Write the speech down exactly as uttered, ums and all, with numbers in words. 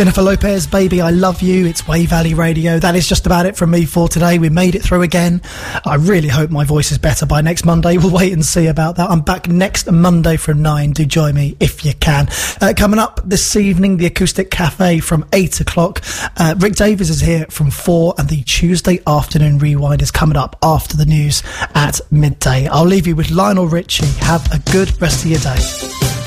Jennifer Lopez, Baby I Love You. It's Wave Valley Radio. That is just about it from me for today. We made it through again. I really hope my voice is better by next Monday. We'll wait and see about that. I'm back next Monday from nine. Do join me if you can. Uh, coming up this evening, the Acoustic Cafe from eight o'clock. Uh, Rick Davies is here from four, and the Tuesday afternoon rewind is coming up after the news at midday. I'll leave you with Lionel Richie. Have a good rest of your day.